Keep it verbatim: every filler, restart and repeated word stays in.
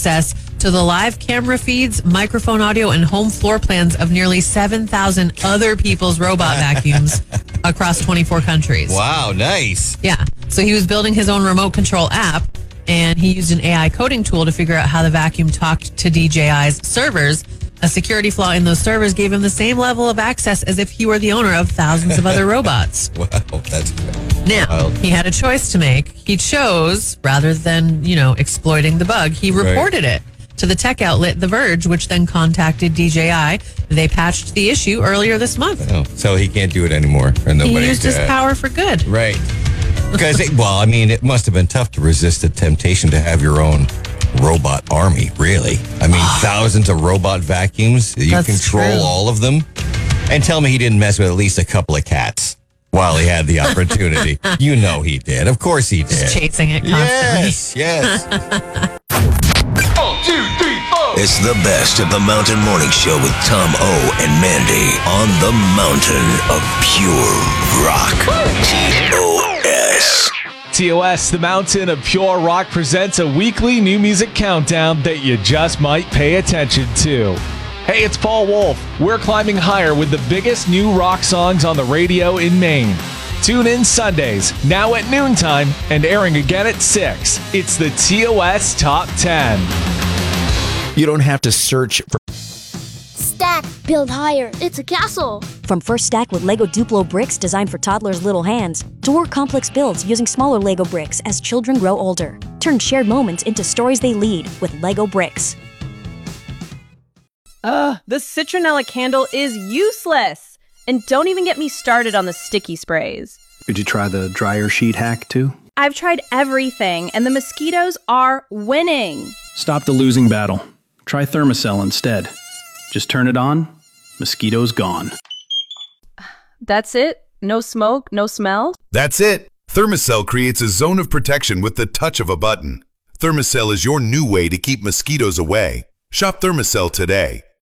access to the live camera feeds, microphone audio, and home floor plans of nearly seven thousand other people's robot vacuums across twenty-four countries. Wow, nice. Yeah. So he was building his own remote control app, and he used an A I coding tool to figure out how the vacuum talked to D J I's servers. A security flaw in those servers gave him the same level of access as if he were the owner of thousands of other robots. Wow, that's good. Now, Wild. he had a choice to make. He chose, rather than, you know, exploiting the bug, he reported Right. it to the tech outlet The Verge, which then contacted D J I. They patched the issue earlier this month. Oh, so he can't do it anymore. And He nobody used his can. power for good. Right. Because, it- well, I mean, it must have been tough to resist the temptation to have your own robot army, really. I mean, thousands of robot vacuums. You That's control true. all of them. And tell me he didn't mess with at least a couple of cats while he had the opportunity. You know he did. Of course he did. Just chasing it constantly. Yes, yes. It's the best of the Mountain Morning Show with Tom O and Mandy on the Mountain of Pure Rock. T O S. T O S, the Mountain of Pure Rock, presents a weekly new music countdown that you just might pay attention to. Hey, it's Paul Wolf. We're climbing higher with the biggest new rock songs on the radio in Maine. Tune in Sundays, now at noontime, and airing again at six. It's the T O S Top ten. You don't have to search for Stack, build higher. It's a castle. From First Stack with Lego Duplo bricks designed for toddlers' little hands, to more complex builds using smaller Lego bricks as children grow older. Turn shared moments into stories they lead with Lego bricks. Ugh, the citronella candle is useless. And don't even get me started on the sticky sprays. Did you try the dryer sheet hack too? I've tried everything, and the mosquitoes are winning. Stop the losing battle. Try Thermacell instead. Just turn it on, mosquitoes gone. That's it? No smoke, no smell? That's it. Thermacell creates a zone of protection with the touch of a button. Thermacell is your new way to keep mosquitoes away. Shop Thermacell today.